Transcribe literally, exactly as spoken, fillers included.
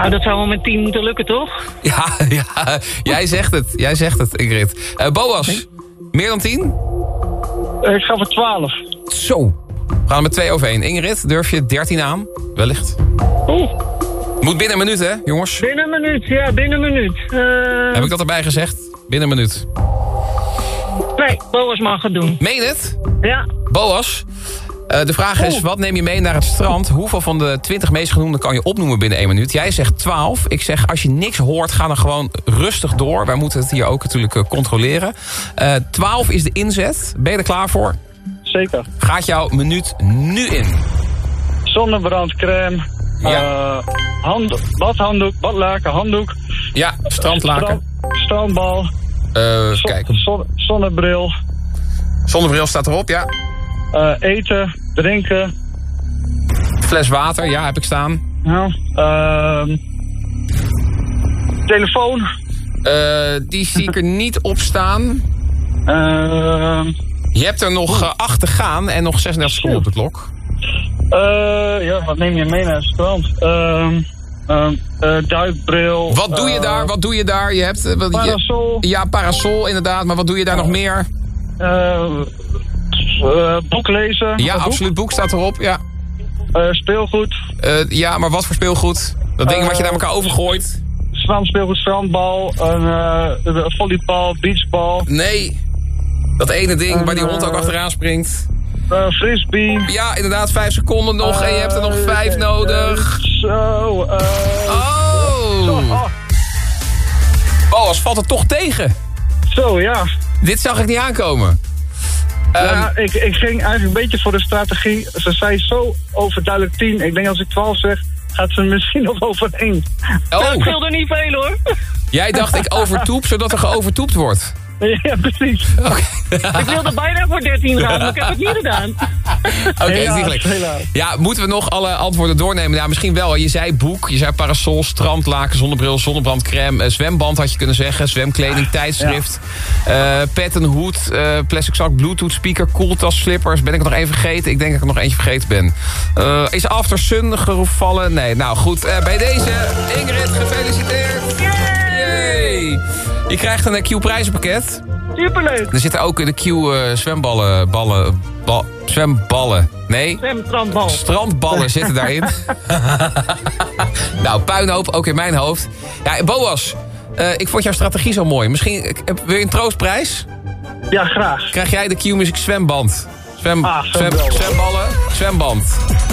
Nou, dat zou wel met tien moeten lukken, toch? Ja, ja, jij zegt het. Jij zegt het, Ingrid. Uh, Boas, meer dan tien? Uh, ik ga voor twaalf. Zo. We gaan er met twee over één. Ingrid, durf je dertien aan? Wellicht. Oeh. Moet binnen een minuut, hè, jongens? Binnen een minuut, ja, binnen een minuut. Uh... Heb ik dat erbij gezegd? Binnen een minuut. Nee, Boas mag het doen. Meen je het? Ja. Boas, uh, de vraag is, wat neem je mee naar het strand? Hoeveel van de twintig meest genoemde kan je opnoemen binnen één minuut? Jij zegt twaalf. Ik zeg, als je niks hoort, ga dan gewoon rustig door. Wij moeten het hier ook natuurlijk uh, controleren. Uh, twaalf is de inzet. Ben je er klaar voor? Zeker. Gaat jouw minuut nu in? Zonnebrandcrème. Ja. Uh, hand, badhanddoek, badlaken, handdoek. Ja, strandlaken. Strand, strandbal. Uh, Zon, kijk. Zon, zonnebril. Zonnebril staat erop, ja. Uh, eten, drinken. Fles water, ja, heb ik staan. Ja. Uh, telefoon. Uh, die zie ik er niet op staan. Uh, Je hebt er nog uh, acht te gaan en nog zesendertig seconden op de klok. Uh, ja, wat neem je mee naar het strand? Uh, uh, uh, duikbril. Wat doe je daar? Uh, wat doe je daar? Je hebt, uh, wat, parasol. Je, ja, parasol inderdaad. Maar wat doe je daar uh, nog meer? Uh, uh, boek lezen. Ja, absoluut. Boek staat erop, ja. Uh, speelgoed. Uh, ja, maar wat voor speelgoed? Dat ding uh, wat je naar elkaar overgooit? Strandspeelgoed, strandbal, een uh, volleybal, beachbal. Nee, dat ene ding uh, waar die hond ook achteraan springt. Uh, frisbee. Ja, inderdaad, vijf seconden nog uh, en je hebt er nog vijf uh, nodig. Zo, uh, oh. Oh. Boas, valt het toch tegen? Zo, ja. Dit zag ik niet aankomen. Ja, um, ik, ik ging eigenlijk een beetje voor de strategie. Ze zei zo overduidelijk tien. Ik denk als ik twaalf zeg, gaat ze misschien nog overheen. Oh. Dat scheelde niet veel, hoor. Jij dacht ik overtoep, zodat er geovertoept wordt. Ja, precies. Okay. Ik wilde bijna voor dertien gaan, maar ik heb het niet gedaan. Oké, okay, helaas. Ja, moeten we nog alle antwoorden doornemen? Ja, misschien wel. Je zei boek, je zei parasol, strandlaken, zonnebril, zonnebrandcrème, zwemband had je kunnen zeggen, zwemkleding, tijdschrift, ja. uh, pet en hoed, uh, plastic zak, bluetooth speaker, koeltas, slippers. Ben ik er nog één vergeten? Ik denk dat ik er nog eentje vergeten ben. Uh, is After Sun gevallen? Nee, nou goed. Uh, bij deze, Ingrid, gefeliciteerd. Yay! Je krijgt een Q-prijzenpakket. Superleuk. Er zitten ook in de Q uh, zwemballen, ballen, bal, zwemballen. Nee? Zwemstrandbal. Strandballen zitten daarin. Nou, puinhoop, ook in mijn hoofd. Ja, Boas, uh, ik vond jouw strategie zo mooi. Misschien, wil je een troostprijs? Ja, graag. Krijg jij de Q-Music zwemband. Zwem, ah, zwem, zwemballen, zwemband.